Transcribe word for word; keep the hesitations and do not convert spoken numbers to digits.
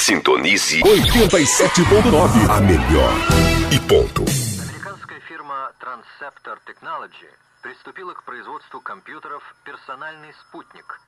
Sintonize oitenta e sete ponto nove, a melhor. E ponto. Американская фирма Transceptor Technology приступила к производству компьютеров «Персональный спутник»,